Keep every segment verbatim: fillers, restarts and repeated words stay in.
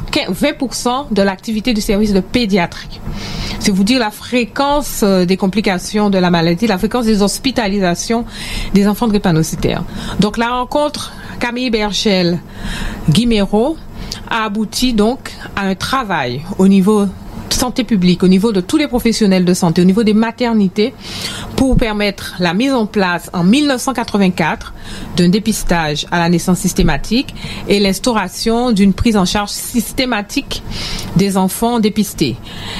vingt pour cent de l'activité du service de pédiatrie. C'est vous dire la fréquence des complications de la maladie, la fréquence des hospitalisations des enfants drépanocytaires. Donc la rencontre Camille Berchel, Guy Méraud a abouti donc à un travail au niveau santé publique, au niveau de tous les professionnels de santé, au niveau des maternités, pour permettre la mise en place en mille neuf cent quatre-vingt-quatre d'un dépistage à la naissance systématique et l'instauration d'une prise en charge systématique des enfants dépistés,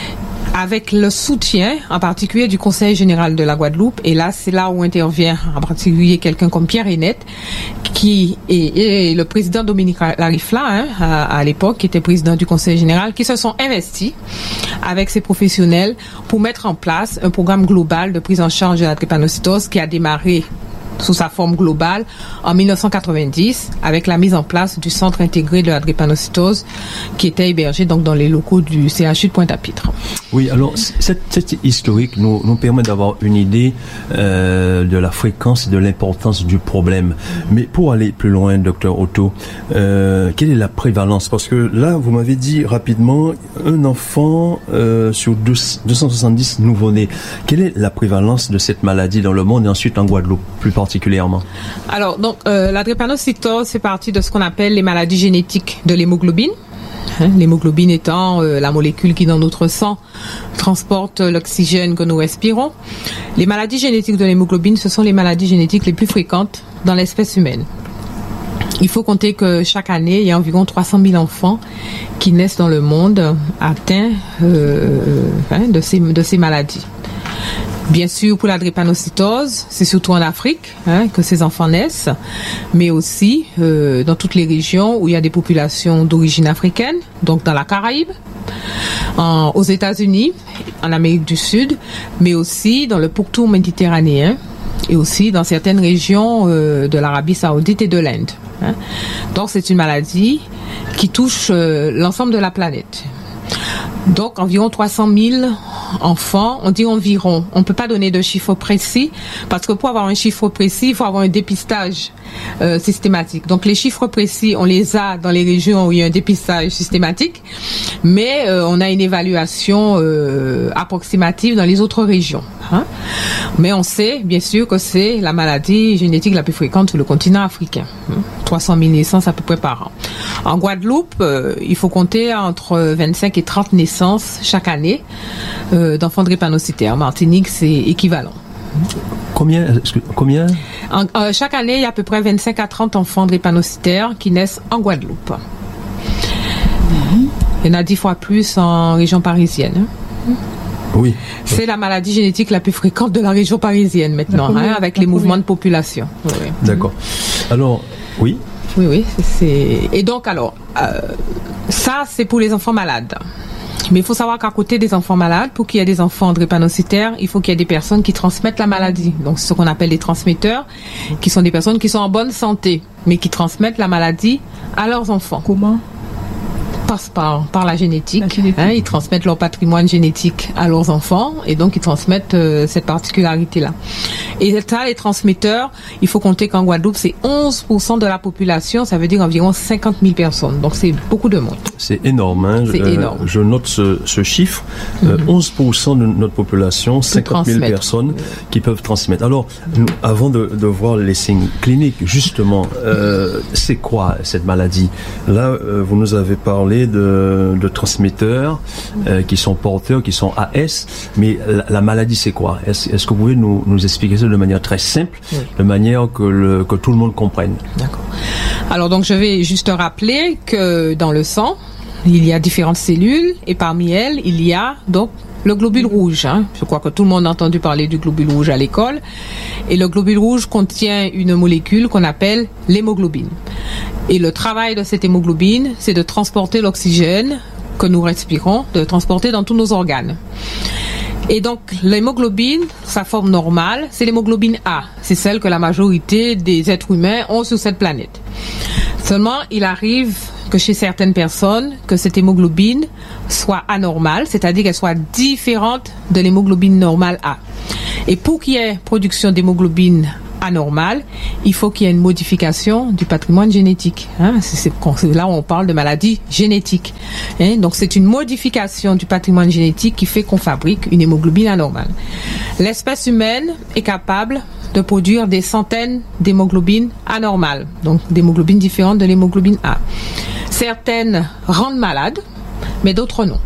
avec le soutien en particulier du Conseil général de la Guadeloupe. Et là, c'est là où intervient en particulier quelqu'un comme Pierre Henette, qui est, est le président Dominique Larifla, hein, à, à l'époque, qui était président du Conseil général, qui se sont investis avec ces professionnels pour mettre en place un programme global de prise en charge de la drépanocytose qui a démarré sous sa forme globale en mille neuf cent quatre-vingt-dix avec la mise en place du centre intégré de la drépanocytose qui était hébergé donc dans les locaux du C H U de Pointe-à-Pitre. Oui, alors cette, cette historique nous, nous permet d'avoir une idée euh, de la fréquence et de l'importance du problème. Mais pour aller plus loin, docteur Otto, euh, quelle est la prévalence? Parce que là, vous m'avez dit rapidement un enfant euh, sur deux cent soixante-dix nouveau-nés. Quelle est la prévalence de cette maladie dans le monde et ensuite en Guadeloupe plus particulièrement? Alors, donc, euh, la drépanocytose fait partie de ce qu'on appelle les maladies génétiques de l'hémoglobine. Hein, l'hémoglobine étant euh, la molécule qui, dans notre sang, transporte l'oxygène que nous respirons. Les maladies génétiques de l'hémoglobine, ce sont les maladies génétiques les plus fréquentes dans l'espèce humaine. Il faut compter que chaque année, il y a environ trois cent mille enfants qui naissent dans le monde atteints euh, hein, de ces, de ces maladies. Bien sûr, pour la drépanocytose, c'est surtout en Afrique hein, que ces enfants naissent, mais aussi euh, dans toutes les régions où il y a des populations d'origine africaine, donc dans la Caraïbe, en, aux États-Unis, en Amérique du Sud, mais aussi dans le pourtour méditerranéen et aussi dans certaines régions euh, de l'Arabie Saoudite et de l'Inde. Hein. Donc, c'est une maladie qui touche euh, l'ensemble de la planète. Donc, environ trois cent mille enfants, on dit environ. On ne peut pas donner de chiffre précis parce que pour avoir un chiffre précis, il faut avoir un dépistage euh, systématique. Donc, les chiffres précis, on les a dans les régions où il y a un dépistage systématique, mais euh, on a une évaluation euh, approximative dans les autres régions. Hein. Mais on sait, bien sûr, que c'est la maladie génétique la plus fréquente sur le continent africain. Hein. trois cent mille naissances à peu près par an. En Guadeloupe, euh, il faut compter entre vingt-cinq et trente naissances chaque année euh, d'enfants drépanocytaires. En Martinique, c'est équivalent. Combien, combien? En, euh, chaque année, il y a à peu près vingt-cinq à trente enfants drépanocytaires qui naissent en Guadeloupe. Mm-hmm. Il y en a dix fois plus en région parisienne. Hein. Oui. C'est la maladie génétique la plus fréquente de la région parisienne maintenant, hein, avec les mouvements de population. Oui, oui. D'accord. Alors, oui. Oui, oui. C'est... Et donc, alors, euh, ça, c'est pour les enfants malades. Mais il faut savoir qu'à côté des enfants malades, pour qu'il y ait des enfants drépanocytaires, il faut qu'il y ait des personnes qui transmettent la maladie. Donc, c'est ce qu'on appelle les transmetteurs, qui sont des personnes qui sont en bonne santé, mais qui transmettent la maladie à leurs enfants. Comment ? Passe par, par la génétique. La génétique. Hein, ils transmettent leur patrimoine génétique à leurs enfants et donc ils transmettent euh, cette particularité-là. Et ça, les transmetteurs, il faut compter qu'en Guadeloupe, c'est onze pour cent de la population, ça veut dire environ cinquante mille personnes. Donc c'est beaucoup de monde. C'est énorme. Hein. C'est euh, énorme. Je note ce, ce chiffre. Euh, mm-hmm. onze pour cent de notre population, cinquante mille personnes qui peuvent transmettre. Alors, nous, avant de, de voir les signes cliniques, justement, euh, c'est quoi cette maladie? Là, euh, vous nous avez parlé De, de transmetteurs euh, qui sont porteurs, qui sont A S, mais la, la maladie c'est quoi? Est-ce, est-ce que vous pouvez nous, nous expliquer ça de manière très simple, oui. de manière que, le, que tout le monde comprenne? D'accord. Alors donc je vais juste rappeler que dans le sang, il y a différentes cellules et parmi elles, il y a donc le globule rouge. Hein. Je crois que tout le monde a entendu parler du globule rouge à l'école. Et le globule rouge contient une molécule qu'on appelle l'hémoglobine. Et le travail de cette hémoglobine, c'est de transporter l'oxygène que nous respirons, de le transporter dans tous nos organes. Et donc, l'hémoglobine, sa forme normale, c'est l'hémoglobine A. C'est celle que la majorité des êtres humains ont sur cette planète. Seulement, il arrive que chez certaines personnes, que cette hémoglobine soit anormale, c'est-à-dire qu'elle soit différente de l'hémoglobine normale A. Et pour qu'il y ait production d'hémoglobine anormal, il faut qu'il y ait une modification du patrimoine génétique. Hein. C'est, c'est, là, on parle de maladie génétique. Hein. Donc, c'est une modification du patrimoine génétique qui fait qu'on fabrique une hémoglobine anormale. L'espèce humaine est capable de produire des centaines d'hémoglobines anormales, donc d'hémoglobines différentes de l'hémoglobine A. Certaines rendent malades, mais d'autres non.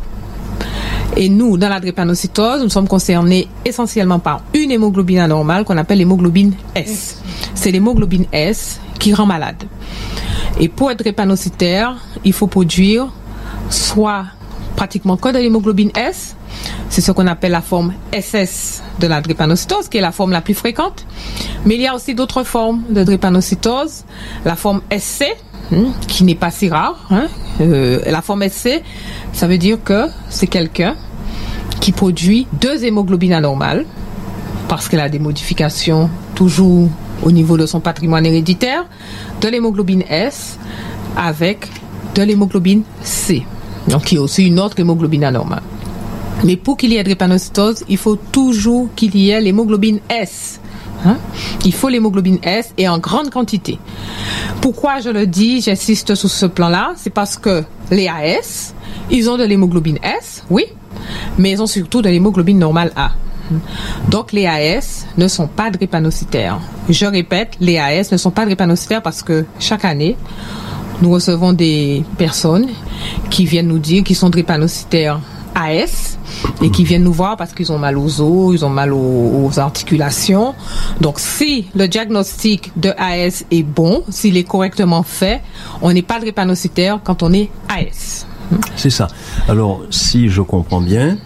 Et nous, dans la drépanocytose, nous sommes concernés essentiellement par une hémoglobine anormale qu'on appelle l'hémoglobine S. C'est l'hémoglobine S qui rend malade. Et pour être drépanocytaire, il faut produire soit pratiquement que de l'hémoglobine S, c'est ce qu'on appelle la forme S S de la drépanocytose, qui est la forme la plus fréquente. Mais il y a aussi d'autres formes de drépanocytose, la forme S C, hein, qui n'est pas si rare. Hein. Euh, la forme S C, ça veut dire que c'est quelqu'un qui produit deux hémoglobines anormales, parce qu'elle a des modifications toujours au niveau de son patrimoine héréditaire, de l'hémoglobine S avec de l'hémoglobine C, donc qui est aussi une autre hémoglobine anormale. Mais pour qu'il y ait drépanocytose, il faut toujours qu'il y ait l'hémoglobine S. Hein? Il faut l'hémoglobine S et en grande quantité. Pourquoi je le dis, j'insiste sur ce plan-là, c'est parce que les A S, ils ont de l'hémoglobine S, oui, mais ils ont surtout de l'hémoglobine normale A. Donc les A S ne sont pas drépanocytaires. Je répète, les A S ne sont pas drépanocytaires parce que chaque année, nous recevons des personnes qui viennent nous dire qu'ils sont drépanocytaires A S et qui viennent nous voir parce qu'ils ont mal aux os, ils ont mal aux, aux articulations. Donc si le diagnostic de A S est bon, s'il est correctement fait, on n'est pas drépanocytaire quand on est A S. C'est ça. Alors, si je comprends bien,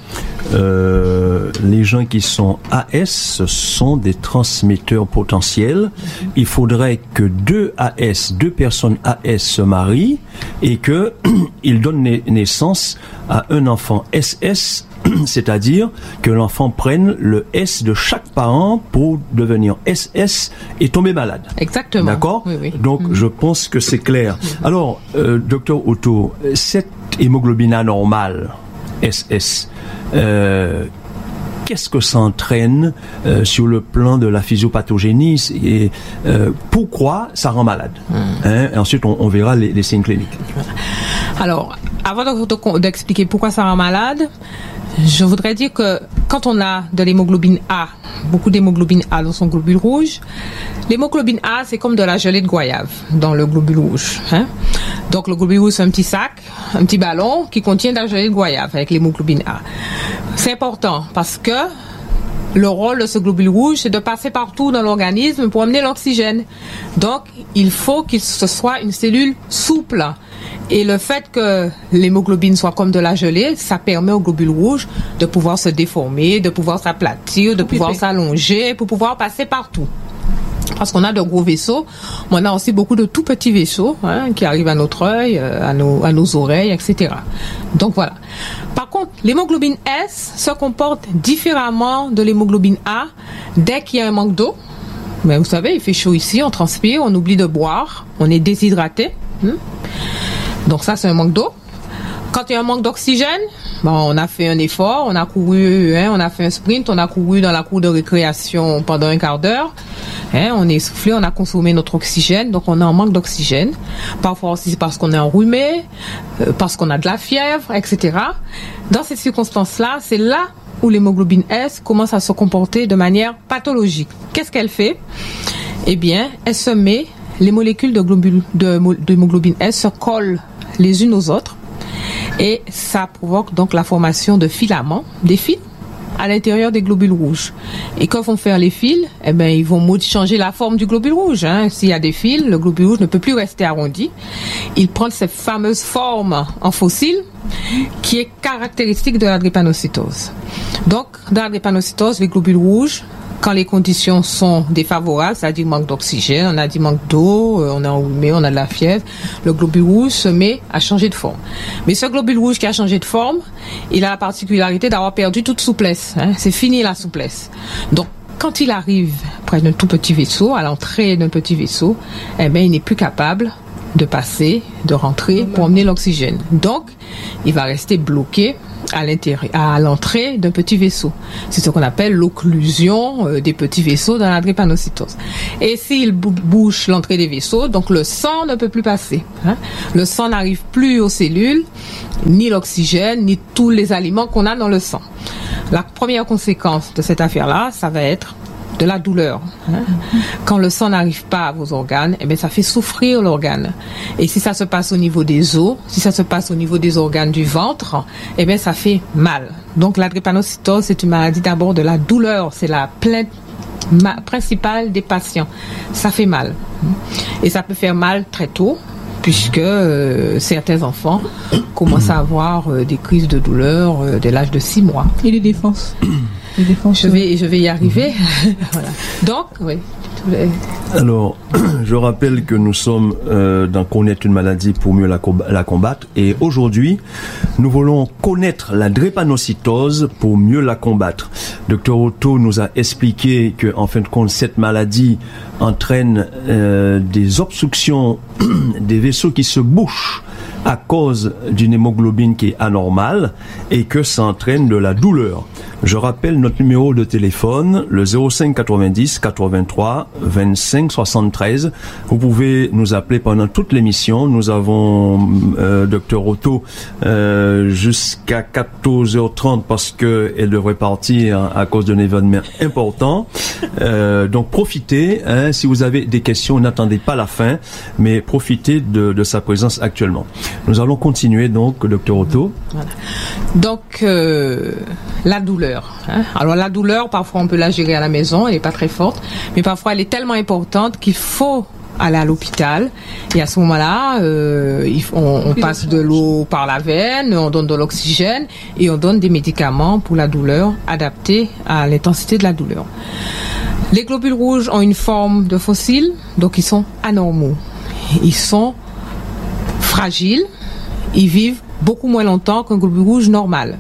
euh, les gens qui sont A S sont des transmetteurs potentiels. Il faudrait que deux A S, deux personnes A S se marient et que ils donnent naissance à un enfant S S, c'est-à-dire que l'enfant prenne le S de chaque parent pour devenir S S et tomber malade. Exactement. D'accord ? Oui, oui. Donc, mmh. je pense que c'est clair. Alors, euh, docteur Otto, cette hémoglobine anormale, S S, euh, qu'est-ce que ça entraîne euh, sur le plan de la physiopathogénie et euh, pourquoi ça rend malade? Mmh. Hein? Et ensuite, on, on verra les, les signes cliniques. Alors, avant de, d'expliquer pourquoi ça rend malade, je voudrais dire que quand on a de l'hémoglobine A, beaucoup d'hémoglobine A dans son globule rouge, l'hémoglobine A, c'est comme de la gelée de goyave dans le globule rouge. Hein? Donc, le globule rouge, c'est un petit sac, un petit ballon qui contient de la gelée de goyave avec l'hémoglobine A. C'est important parce que le rôle de ce globule rouge, c'est de passer partout dans l'organisme pour amener l'oxygène. Donc, il faut qu'il ce soit une cellule souple. Et le fait que l'hémoglobine soit comme de la gelée, ça permet au globule rouge de pouvoir se déformer, de pouvoir s'aplatir, de pouvoir s'allonger, pour pouvoir passer partout. Parce qu'on a de gros vaisseaux, mais on a aussi beaucoup de tout petits vaisseaux hein, qui arrivent à notre œil, à nos, à nos oreilles, et cetera. Donc voilà. Par contre, l'hémoglobine S se comporte différemment de l'hémoglobine A dès qu'il y a un manque d'eau. Mais vous savez, il fait chaud ici, on transpire, on oublie de boire, on est déshydraté. Hmm. Donc ça, c'est un manque d'eau. Quand il y a un manque d'oxygène, bon, on a fait un effort, on a couru, hein, on a fait un sprint, on a couru dans la cour de récréation pendant un quart d'heure. Hein, on est essoufflé, on a consommé notre oxygène, donc on a un manque d'oxygène. Parfois aussi c'est parce qu'on est enrhumé, euh, parce qu'on a de la fièvre, et cetera. Dans ces circonstances-là, c'est là où l'hémoglobine S commence à se comporter de manière pathologique. Qu'est-ce qu'elle fait? Eh bien, elle se met, les molécules de globule, de, d'hémoglobine S se collent les unes aux autres et ça provoque donc la formation de filaments, des fils à l'intérieur des globules rouges. Et quand vont faire les fils, eh ben ils vont changer la forme du globule rouge. Hein. S'il y a des fils, le globule rouge ne peut plus rester arrondi. Il prend cette fameuse forme en fossile qui est caractéristique de la drépanocytose. Donc, dans la drépanocytose, les globules rouges, quand les conditions sont défavorables, c'est-à-dire manque d'oxygène, on a dit manque d'eau, on a enrhumé, on a de la fièvre, le globule rouge se met à changer de forme. Mais ce globule rouge qui a changé de forme, il a la particularité d'avoir perdu toute souplesse. Hein. C'est fini la souplesse. Donc, quand il arrive près d'un tout petit vaisseau, à l'entrée d'un petit vaisseau, eh bien, il n'est plus capable de passer, de rentrer pour emmener l'oxygène. Donc, il va rester bloqué à l'intérieur, à l'entrée d'un petit vaisseau. C'est ce qu'on appelle l'occlusion euh, des petits vaisseaux dans la drépanocytose. Et s'il bouche l'entrée des vaisseaux, donc le sang ne peut plus passer. Hein. Le sang n'arrive plus aux cellules, ni l'oxygène, ni tous les aliments qu'on a dans le sang. La première conséquence de cette affaire-là, ça va être de la douleur. Hein. Quand le sang n'arrive pas à vos organes, eh bien, ça fait souffrir l'organe. Et si ça se passe au niveau des os, si ça se passe au niveau des organes du ventre, eh bien, ça fait mal. Donc, la drépanocytose, c'est une maladie d'abord de la douleur. C'est la plainte ma- principale des patients. Ça fait mal. Et ça peut faire mal très tôt, puisque euh, certains enfants commencent à avoir euh, des crises de douleur euh, dès l'âge de six mois. Et les défenses Je vais, je vais y arriver. Voilà. Donc, oui. Alors, je rappelle que nous sommes euh, dans Connaître une maladie pour mieux la, comb- la combattre. Et aujourd'hui, nous voulons connaître la drépanocytose pour mieux la combattre. Docteur Otto nous a expliqué que, en fin de compte, cette maladie entraîne euh, des obstructions des vaisseaux qui se bouchent à cause d'une hémoglobine qui est anormale et que ça entraîne de la douleur. Je rappelle notre numéro de téléphone, le zéro cinq quatre-vingt-dix quatre-vingt-trois vingt-cinq soixante-treize. Vous pouvez nous appeler pendant toute l'émission. Nous avons euh, Docteur Otto euh, jusqu'à quatorze heures trente parce que elle devrait partir à cause d'un événement important. Euh, donc profitez. Hein, si vous avez des questions, n'attendez pas la fin, mais profitez de, de sa présence actuellement. Nous allons continuer donc, Docteur Otto. Voilà. Donc euh, la douleur. Hein. Alors la douleur, parfois on peut la gérer à la maison, elle n'est pas très forte, mais parfois elle est tellement importante qu'il faut aller à l'hôpital. Et à ce moment-là, euh, il, on, on passe de l'eau par la veine, on donne de l'oxygène et on donne des médicaments pour la douleur adaptés à l'intensité de la douleur. Les globules rouges ont une forme de fossile, donc ils sont anormaux. Ils sont fragiles, ils vivent beaucoup moins longtemps qu'un globule rouge normal.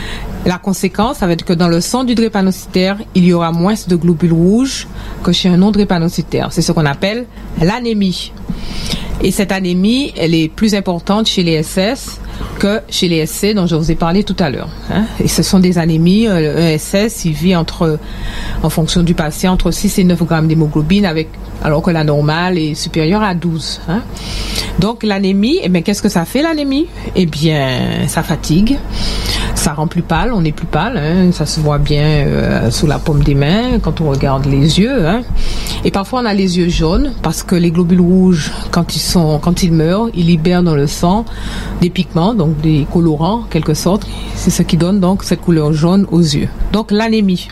La conséquence, ça va être que dans le sang du drépanocytaire, il y aura moins de globules rouges que chez un non-drépanocytaire. C'est ce qu'on appelle l'anémie. Et cette anémie, elle est plus importante chez les S S que chez les S C dont je vous ai parlé tout à l'heure. Hein. Et ce sont des anémies, euh, un S S, il vit entre, en fonction du patient, entre six et neuf grammes d'hémoglobine, avec, alors que la normale est supérieure à douze. Hein. Donc l'anémie, eh bien, qu'est-ce que ça fait l'anémie? Eh bien, ça fatigue. Ça rend plus pâle, on est plus pâle, hein, ça se voit bien euh, sous la paume des mains quand on regarde les yeux. Hein. Et parfois on a les yeux jaunes parce que les globules rouges, quand ils sont, quand ils meurent, ils libèrent dans le sang des pigments, donc des colorants en quelque sorte. C'est ce qui donne donc cette couleur jaune aux yeux. Donc l'anémie.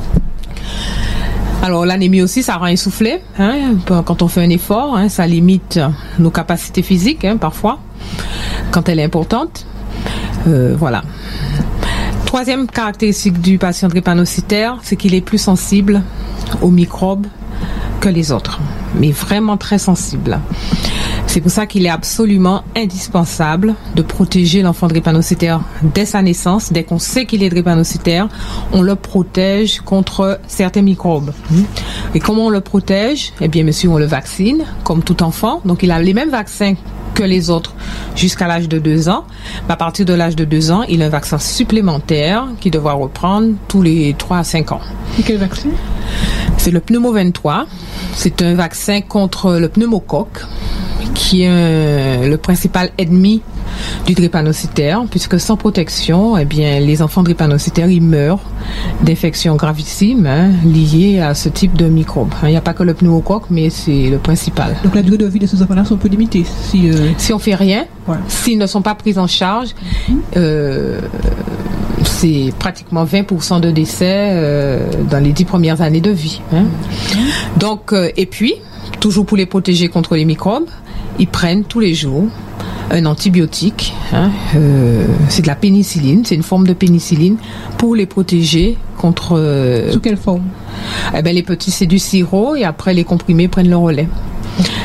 Alors l'anémie aussi, ça rend essoufflé. Hein, quand on fait un effort, hein, ça limite nos capacités physiques hein, parfois quand elle est importante. Euh, voilà. Troisième caractéristique du patient drépanocytaire, c'est qu'il est plus sensible aux microbes que les autres, mais vraiment très sensible. C'est pour ça qu'il est absolument indispensable de protéger l'enfant drépanocytaire dès sa naissance. Dès qu'on sait qu'il est drépanocytaire, on le protège contre certains microbes. Et comment on le protège? Eh bien, monsieur, on le vaccine, comme tout enfant. Donc, il a les mêmes vaccins que les autres jusqu'à l'âge de deux ans. À partir de l'âge de deux ans, il a un vaccin supplémentaire qui devra reprendre tous les trois à cinq ans. Et quel vaccin? C'est le pneumo vingt-trois. C'est un vaccin contre le pneumocoque, qui est euh, le principal ennemi du drépanocytaire, puisque sans protection, eh bien, les enfants drépanocytaires, ils meurent d'infections gravissimes hein, liées à ce type de microbe. Il n'y a pas que le pneumocoque, mais c'est le principal. Donc la durée de vie de ces enfants-là sont peu limitées. Si, euh... si on fait rien, voilà. S'ils ne sont pas pris en charge, mmh. euh, c'est pratiquement vingt pour cent de décès euh, dans les dix premières années de vie. Hein. Mmh. Donc, euh, et puis, toujours pour les protéger contre les microbes, ils prennent tous les jours un antibiotique, hein, euh, c'est de la pénicilline, c'est une forme de pénicilline pour les protéger contre... Euh, Sous quelle forme? Eh ben, les petits, c'est du sirop et après les comprimés prennent le relais.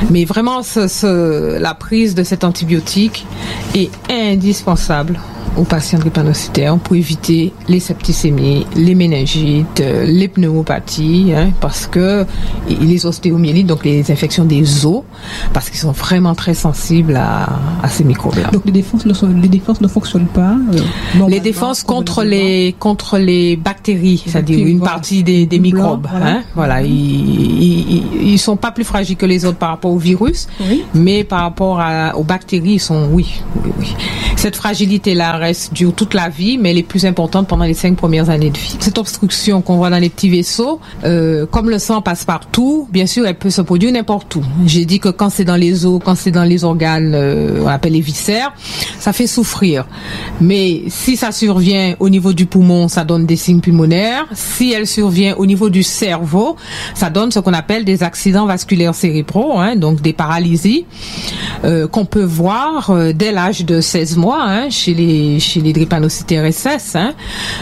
Mais vraiment, ce, ce, la prise de cet antibiotique est indispensable aux patients drépanocytaires pour éviter les septicémies, les méningites, les pneumopathies, hein, parce que les ostéomyélites, donc les infections des os, parce qu'ils sont vraiment très sensibles à, à ces microbes-là. Donc les défenses ne, sont, les défenses ne fonctionnent pas. Euh, les défenses contre les contre les bactéries, c'est-à-dire une voilà. partie des, des microbes. Blanc, voilà, hein, voilà ils, ils ils sont pas plus fragiles que les autres par rapport au virus, oui. mais par rapport à, aux bactéries, ils sont oui, oui, oui. Cette fragilité-là reste dure toute la vie, mais elle est plus importante pendant les cinq premières années de vie. Cette obstruction qu'on voit dans les petits vaisseaux, euh, comme le sang passe partout, bien sûr, elle peut se produire n'importe où. J'ai dit que quand c'est dans les os, quand c'est dans les organes, euh, on appelle les viscères, ça fait souffrir. Mais si ça survient au niveau du poumon, ça donne des signes pulmonaires. Si elle survient au niveau du cerveau, ça donne ce qu'on appelle des accidents vasculaires cérébraux, hein, donc des paralysies euh, qu'on peut voir euh, dès l'âge de seize mois hein, chez les chez les drépanocytaires S S. Hein.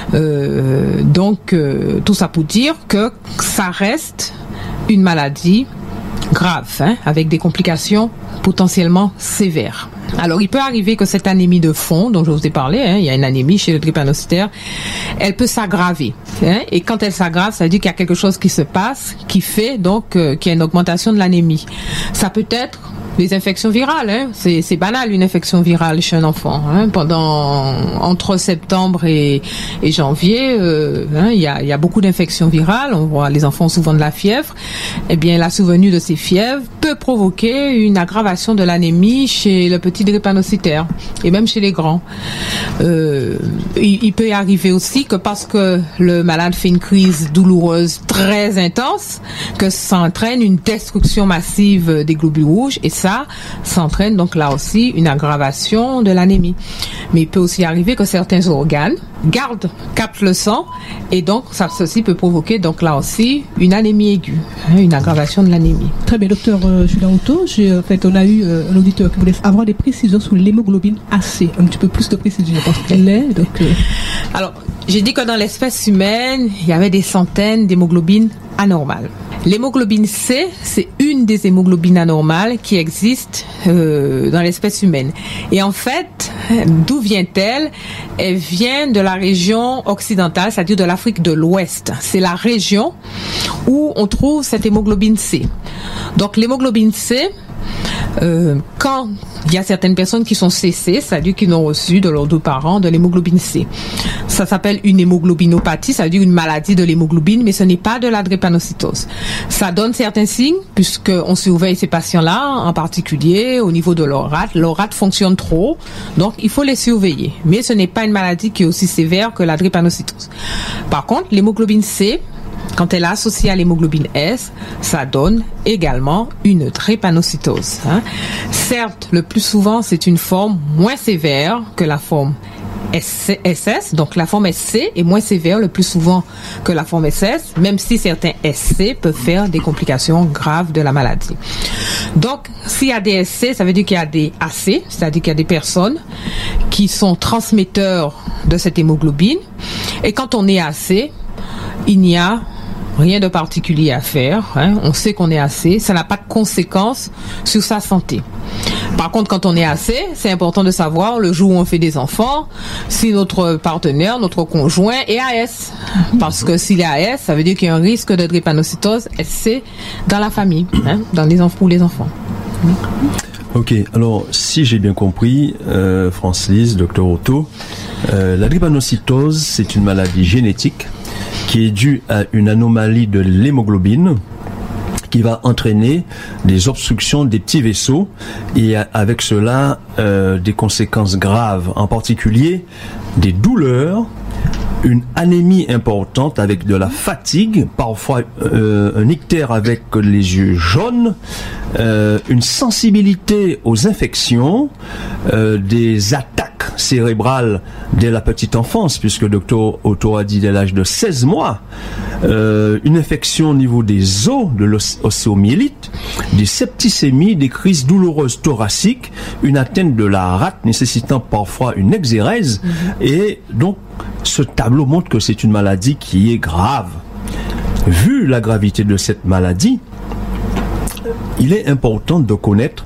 Euh, donc euh, tout ça pour dire que ça reste une maladie grave, hein, avec des complications potentiellement sévères. Alors, il peut arriver que cette anémie de fond, dont je vous ai parlé, hein, il y a une anémie chez le drépanocytaire, elle peut s'aggraver. Hein, et quand elle s'aggrave, ça veut dire qu'il y a quelque chose qui se passe, qui fait donc euh, qu'il y a une augmentation de l'anémie. Ça peut être les infections virales, hein. c'est, c'est banal une infection virale chez un enfant. Hein. Pendant entre septembre et, et janvier, euh, hein, il y a, il y a beaucoup d'infections virales. On voit les enfants ont souvent de la fièvre. Eh bien, la survenue de ces fièvres peut provoquer une aggravation de l'anémie chez le petit drépanocytaire et même chez les grands. Euh, il, il peut y arriver aussi que parce que le malade fait une crise douloureuse très intense, que ça entraîne une destruction massive des globules rouges et ça, ça entraîne donc là aussi une aggravation de l'anémie. Mais il peut aussi arriver que certains organes gardent, captent le sang et donc ça ceci peut provoquer donc là aussi une anémie aiguë, hein, une aggravation de l'anémie. Très bien, docteur euh, Julien Houteau, j'ai, en fait, on a eu euh, un auditeur qui voulait avoir des précisions sur l'hémoglobine A C, un petit peu plus de précisions parce qu'elle est. Donc, euh... Alors, j'ai dit que dans l'espèce humaine, il y avait des centaines d'hémoglobines anormales. L'hémoglobine C, c'est une des hémoglobines anormales qui existent euh, dans l'espèce humaine. Et en fait, d'où vient-elle ? Elle vient de la région occidentale, c'est-à-dire de l'Afrique de l'Ouest. C'est la région où on trouve cette hémoglobine C. Donc l'hémoglobine C, Euh, quand il y a certaines personnes qui sont C C, c'est-à-dire qui n'ont reçu de leurs deux parents de l'hémoglobine C. Ça s'appelle une hémoglobinopathie, c'est-à-dire une maladie de l'hémoglobine, mais ce n'est pas de la drépanocytose. Ça donne certains signes, puisqu'on surveille ces patients-là, en particulier au niveau de leur rate. Leur rate fonctionne trop, donc il faut les surveiller. Mais ce n'est pas une maladie qui est aussi sévère que la drépanocytose. Par contre, l'hémoglobine C, quand elle est associée à l'hémoglobine S, ça donne également une drépanocytose. Hein. Certes, le plus souvent, c'est une forme moins sévère que la forme S S, donc la forme S C est moins sévère le plus souvent que la forme S S, même si certains S C peuvent faire des complications graves de la maladie. Donc, s'il y a des S C, ça veut dire qu'il y a des A C, c'est-à-dire qu'il y a des personnes qui sont transmetteurs de cette hémoglobine. Et quand on est A C, il n'y a rien de particulier à faire, hein. On sait qu'on est A C, ça n'a pas de conséquences sur sa santé. Par contre, quand on est A C, c'est important de savoir le jour où on fait des enfants, si notre partenaire, notre conjoint est A S. Parce que s'il est A S, ça veut dire qu'il y a un risque de drépanocytose S C dans la famille, hein, dans les enfants, pour les enfants. Ok, alors si j'ai bien compris, euh, Francis, docteur Houteau, euh, la drépanocytose, c'est une maladie génétique qui est due à une anomalie de l'hémoglobine qui va entraîner des obstructions des petits vaisseaux et avec cela euh, des conséquences graves, en particulier des douleurs, une anémie importante avec de la fatigue, parfois euh, un ictère avec les yeux jaunes, euh, une sensibilité aux infections, euh, des attaques cérébrales dès la petite enfance, puisque le docteur Houteau a dit dès l'âge de seize mois, euh, une infection au niveau des os, de l'ostéomyélite, des septicémies, des crises douloureuses thoraciques, une atteinte de la rate nécessitant parfois une exérèse, mmh. Et donc ce tableau montre que c'est une maladie qui est grave. Vu la gravité de cette maladie, il est important de connaître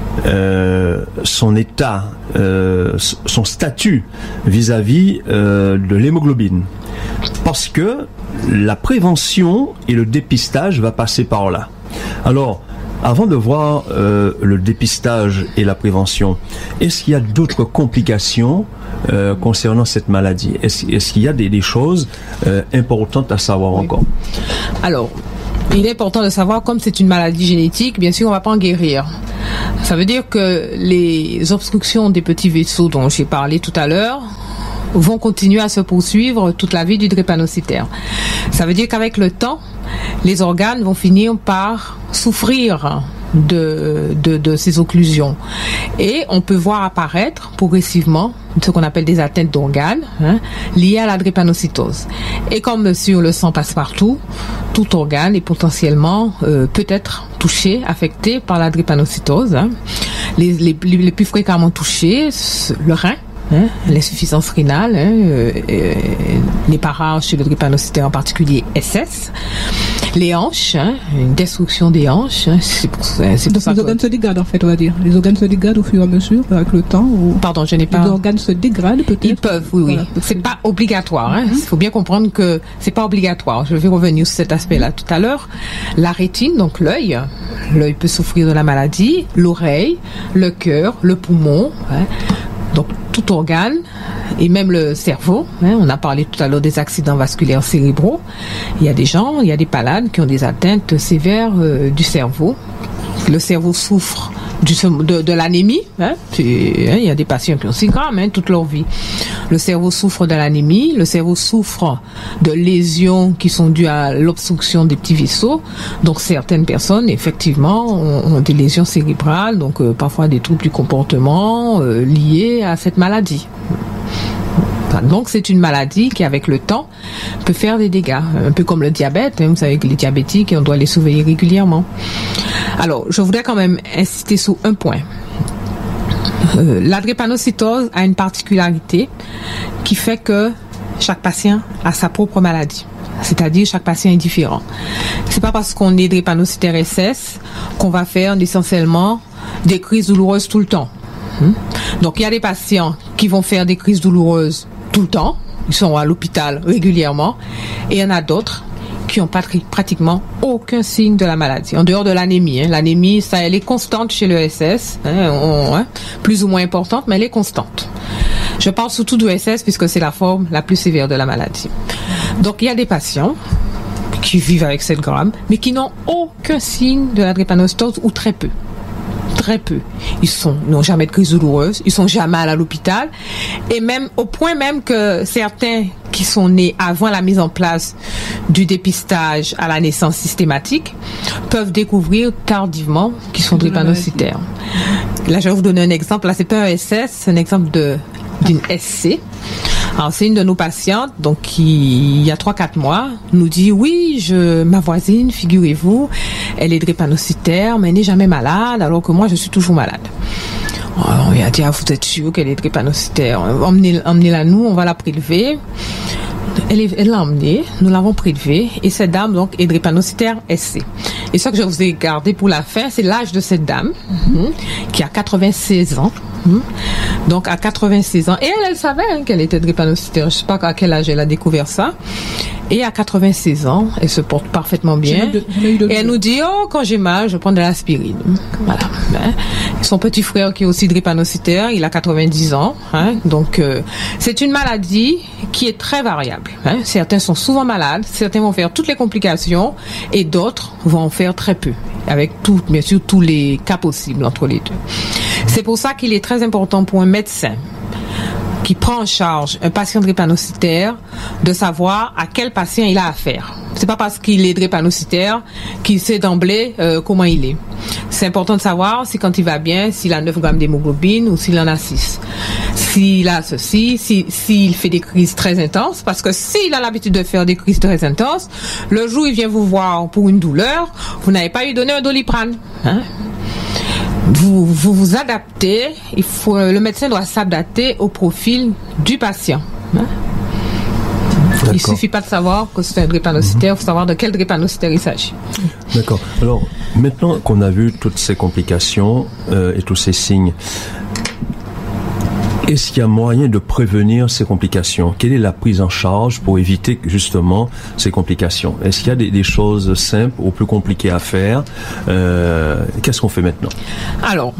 Euh, son état, euh, son statut vis-à-vis euh, de l'hémoglobine, parce que la prévention et le dépistage va passer par là. Alors, avant de voir euh, le dépistage et la prévention, est-ce qu'il y a d'autres complications euh, concernant cette maladie? Est-ce, est-ce qu'il y a des, des choses euh, importantes à savoir oui. encore? Alors, il est important de savoir, comme c'est une maladie génétique, bien sûr, on ne va pas en guérir. Ça veut dire que les obstructions des petits vaisseaux dont j'ai parlé tout à l'heure vont continuer à se poursuivre toute la vie du drépanocytaire. Ça veut dire qu'avec le temps, les organes vont finir par souffrir de, de, de ces occlusions. Et on peut voir apparaître progressivement ce qu'on appelle des atteintes d'organes hein, liées à la drépanocytose. Et comme sur le sang passe partout, tout organe est potentiellement euh, peut être touché, affecté par la drépanocytose. Hein. Les, les, les plus fréquemment touchés, le rein, Hein, l'insuffisance rénale, hein, euh, euh, n'est pas rare chez le drépanocytaire, en particulier S S. Les hanches, hein, une destruction des hanches. Hein, c'est pour, c'est pour Donc ça les que... organes se dégradent en fait, on va dire. Les organes se dégradent au fur et à mesure avec le temps. Ou... Pardon, je n'ai pas. Les organes se dégradent peut-être. Ils peuvent, oui, oui. Voilà, c'est pas obligatoire. Hein. Il mm-hmm. faut bien comprendre que c'est pas obligatoire. Je vais revenir sur cet aspect-là tout à l'heure. La rétine, donc l'œil, l'œil peut souffrir de la maladie. L'oreille, le cœur, le poumon. Hein. Donc tout organe et même le cerveau, hein, on a parlé tout à l'heure des accidents vasculaires cérébraux. Il y a des gens, il y a des malades qui ont des atteintes sévères euh, du cerveau. Le cerveau souffre du, de, de l'anémie. Hein, puis, hein, il y a des patients qui ont six grammes hein, toute leur vie. Le cerveau souffre de l'anémie. Le cerveau souffre de lésions qui sont dues à l'obstruction des petits vaisseaux. Donc certaines personnes, effectivement, ont, ont des lésions cérébrales, donc euh, parfois des troubles du comportement euh, liés à cette maladie. Donc c'est une maladie qui, avec le temps, peut faire des dégâts, un peu comme le diabète. Hein, vous savez que les diabétiques, on doit les surveiller régulièrement. Alors, je voudrais quand même insister sur un point. Euh, la drépanocytose a une particularité qui fait que chaque patient a sa propre maladie. C'est-à-dire chaque patient est différent. C'est pas parce qu'on est drépanocytaire S S qu'on va faire essentiellement des crises douloureuses tout le temps. Hum? Donc il y a des patients qui vont faire des crises douloureuses tout le temps, ils sont à l'hôpital régulièrement, et il y en a d'autres qui n'ont pas pratiquement aucun signe de la maladie, en dehors de l'anémie. Hein. L'anémie, ça, elle est constante chez le S S, hein, on, hein, plus ou moins importante, mais elle est constante. Je parle surtout du S S puisque c'est la forme la plus sévère de la maladie. Donc il y a des patients qui vivent avec sept grammes, mais qui n'ont aucun signe de la drépanocytose ou très peu. Très peu. Ils sont, n'ont jamais de crise douloureuse, ils sont jamais à l'hôpital, et même au point même que certains qui sont nés avant la mise en place du dépistage à la naissance systématique peuvent découvrir tardivement qu'ils sont drépanocytaires. Là, je vais vous donner un exemple. Là, c'est pas un S S, c'est un exemple de d'une S C. Alors, c'est une de nos patientes, donc, qui, il y a trois quatre mois, nous dit, oui, je, ma voisine, figurez-vous, elle est drépanocytaire, mais elle n'est jamais malade, alors que moi, je suis toujours malade. Alors, on lui a dit, ah, vous êtes sûr qu'elle est drépanocytaire? Emmenez, emmenez-la nous, on va la prélever. Elle, est, elle l'a emmenée, nous l'avons prélevée, et cette dame, donc, est drépanocytaire S C. Et ce que je vous ai gardé pour la fin, c'est l'âge de cette dame, mm-hmm. qui a quatre-vingt-seize ans. Mm-hmm. Donc, à quatre-vingt-seize ans. Et elle, elle savait hein, qu'elle était drépanocytaire. Je ne sais pas à quel âge elle a découvert ça. Et à quatre-vingt-seize ans, elle se porte parfaitement bien. De, et elle nous dit, oh, quand j'ai mal, je prends de l'aspirine. Voilà. Hein. Son petit frère, qui est aussi drépanocytaire, il a quatre-vingt-dix ans. Hein. Donc, euh, c'est une maladie qui est très variable. Hein. Certains sont souvent malades, certains vont faire toutes les complications, et d'autres vont en faire très peu. Avec tout, bien sûr, tous les cas possibles entre les deux. C'est pour ça qu'il est très important pour un médecin qui prend en charge un patient drépanocytaire de savoir à quel patient il a affaire. C'est pas parce qu'il est drépanocytaire qu'il sait d'emblée euh, comment il est. C'est important de savoir si quand il va bien, s'il a neuf grammes d'hémoglobine ou s'il en a six. S'il a ceci, si, s'il fait des crises très intenses, parce que s'il a l'habitude de faire des crises très intenses, le jour où il vient vous voir pour une douleur, vous n'avez pas eu donné un Doliprane. Hein? Vous, vous vous adaptez, il faut, le médecin doit s'adapter au profil du patient. Hein? D'accord. Il suffit pas de savoir que c'est un drépanocytaire, il mmh. faut savoir de quel drépanocytaire il s'agit. D'accord. Alors, maintenant qu'on a vu toutes ces complications euh, et tous ces signes, est-ce qu'il y a moyen de prévenir ces complications? Quelle est la prise en charge pour éviter justement ces complications? Est-ce qu'il y a des, des choses simples ou plus compliquées à faire? euh, Qu'est-ce qu'on fait maintenant? Alors,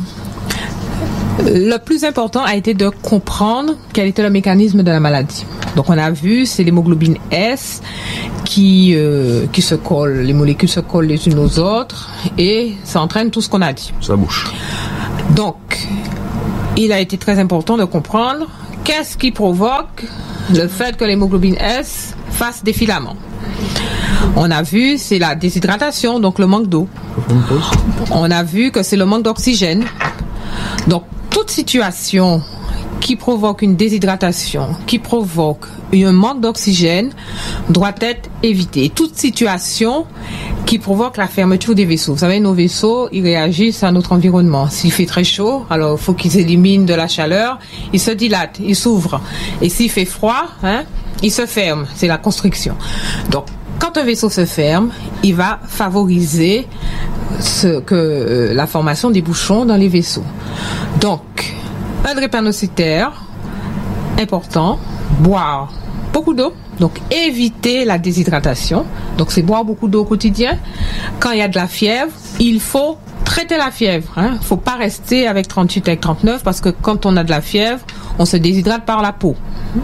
le plus important a été de comprendre quel était le mécanisme de la maladie. Donc on a vu, c'est l'hémoglobine S qui euh, qui se collent, les molécules se collent les unes aux autres et ça entraîne tout ce qu'on a dit. Ça bouge. Donc, il a été très important de comprendre qu'est-ce qui provoque le fait que l'hémoglobine S fasse des filaments. On a vu, c'est la déshydratation, donc le manque d'eau. On a vu que c'est le manque d'oxygène. Donc, toute situation qui provoque une déshydratation, qui provoque un manque d'oxygène, doit être évitée. Toute situation qui provoque la fermeture des vaisseaux. Vous savez, nos vaisseaux, ils réagissent à notre environnement. S'il fait très chaud, alors il faut qu'ils éliminent de la chaleur, ils se dilatent, ils s'ouvrent. Et s'il fait froid, hein, ils se ferment. C'est la constriction. Donc, quand un vaisseau se ferme, il va favoriser ce que euh, la formation des bouchons dans les vaisseaux. Donc, un drépanocytaire, important, boire beaucoup d'eau. Donc, éviter la déshydratation. Donc, c'est boire beaucoup d'eau au quotidien. Quand il y a de la fièvre, il faut traiter la fièvre. Il hein. ne faut pas rester avec trente-huit, avec trente-neuf, parce que quand on a de la fièvre, on se déshydrate par la peau.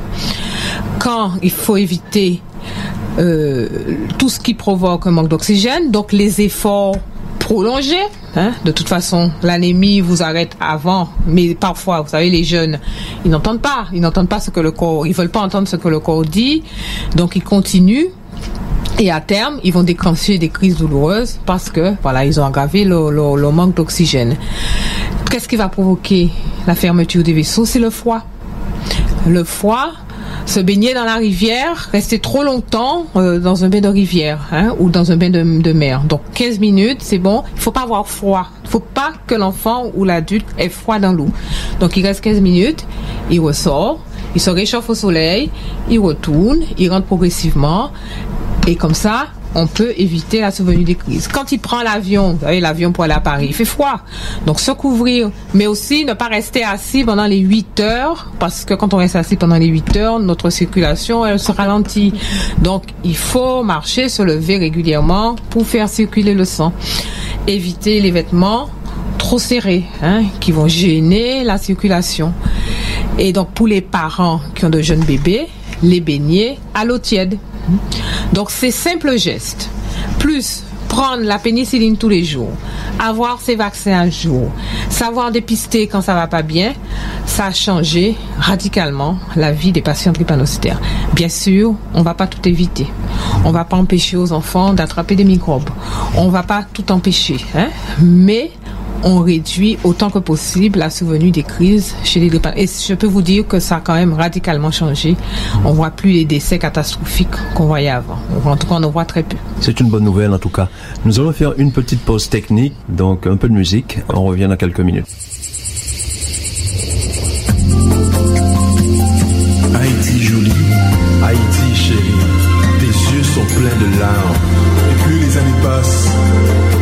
Quand il faut éviter euh, tout ce qui provoque un manque d'oxygène, donc les efforts prolongés. Hein? De toute façon, l'anémie vous arrête avant, mais parfois, vous savez, les jeunes, ils n'entendent pas, ils n'entendent pas ce que le corps, ils veulent pas entendre ce que le corps dit, donc ils continuent. Et à terme, ils vont déclencher des crises douloureuses parce que, voilà, ils ont aggravé le, le, le manque d'oxygène. Qu'est-ce qui va provoquer la fermeture des vaisseaux? C'est le froid. Le froid, se baigner dans la rivière, rester trop longtemps euh, dans un bain de rivière hein, ou dans un bain de, de mer. Donc quinze minutes, c'est bon. Il faut pas avoir froid. Il faut pas que l'enfant ou l'adulte ait froid dans l'eau. Donc il reste quinze minutes, il ressort, il se réchauffe au soleil, il retourne, il rentre progressivement. Et comme ça, on peut éviter la survenue des crises. Quand il prend l'avion, vous savez, l'avion pour aller à Paris, il fait froid. Donc, se couvrir, mais aussi ne pas rester assis pendant les huit heures, parce que quand on reste assis pendant les huit heures, notre circulation, elle se ralentit. Donc, il faut marcher, se lever régulièrement pour faire circuler le sang. Éviter les vêtements trop serrés, hein, qui vont gêner la circulation. Et donc, pour les parents qui ont de jeunes bébés, les baigner à l'eau tiède. Donc, ces simples gestes, plus prendre la pénicilline tous les jours, avoir ses vaccins à jour, savoir dépister quand ça va pas bien, ça a changé radicalement la vie des patients drépanocytaires. Bien sûr, on va pas tout éviter. On va pas empêcher aux enfants d'attraper des microbes. On va pas tout empêcher, hein, mais on réduit autant que possible la survenue des crises chez les drépanocytaires. Et je peux vous dire que ça a quand même radicalement changé. On voit plus les décès catastrophiques qu'on voyait avant. En tout cas, on en voit très peu. C'est une bonne nouvelle en tout cas. Nous allons faire une petite pause technique, donc un peu de musique. On revient dans quelques minutes. Haïti jolie, Haïti chérie, tes yeux sont pleins de larmes. Et plus les années passent,